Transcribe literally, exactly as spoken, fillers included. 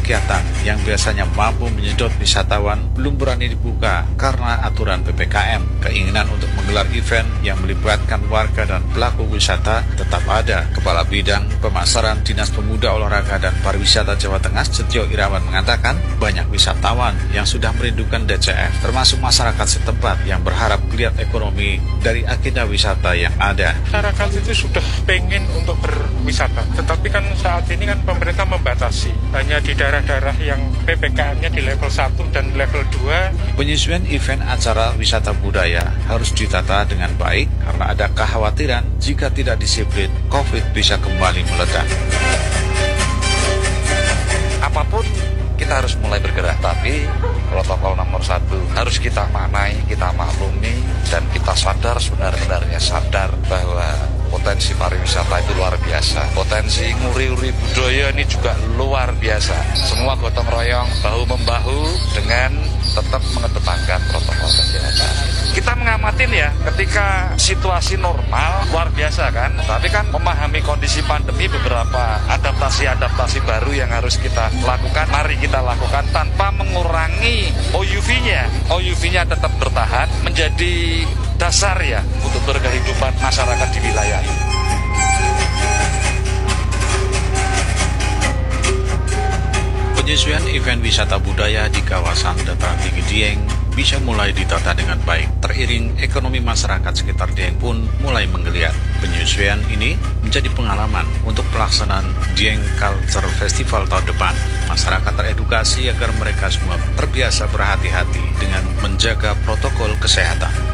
kegiatan yang biasanya mampu menyedot wisatawan belum berani dibuka karena aturan P P K M. Keinginan untuk menggelar event yang melibatkan warga dan pelaku wisata tetap ada. Kepala Bidang Pemasaran Dinas Pemuda, Olahraga dan Pariwisata Jawa Tengah, Setio Irawan, mengatakan banyak wisatawan yang sudah merindukan D C F, termasuk masyarakat setempat yang berharap geliat ekonomi dari agenda wisata yang ada. Masyarakat itu sudah pengen untuk berwisata, tetapi kan saat ini kan pemerintah membatasi hanya di daerah-daerah yang P P K M-nya di level satu dan level dua. Penyusunan event acara wisata budaya harus ditata dengan baik karena ada kekhawatiran jika tidak disiplin, COVID bisa kembali meledak. Apapun kita harus mulai bergerak, tapi protokol nomor satu harus kita maknai, kita maklumi, dan kita sadar, sebenar-benarnya sadar bahwa potensi pariwisata itu luar biasa. Potensi nguri-uri budaya ini juga luar biasa. Semua gotong royong, bahu-membahu dengan tetap mengedepankan protokol kesehatan. Kita mengamatin ya, ketika situasi normal luar biasa kan, tapi kan memahami kondisi pandemi, beberapa adaptasi-adaptasi baru yang harus kita lakukan, mari kita lakukan tanpa mengurangi O U V-nya. O U V-nya tetap bertahan, menjadi dasar ya untuk berkehidupan masyarakat di wilayah ini. Penyusunan event wisata budaya di kawasan Dataran Tinggi Dieng bisa mulai ditata dengan baik. Teriring ekonomi masyarakat sekitar Dieng pun mulai menggeliat. Penyusunan ini menjadi pengalaman untuk pelaksanaan Dieng Culture Festival tahun depan. Masyarakat teredukasi agar mereka semua terbiasa berhati-hati dengan menjaga protokol kesehatan.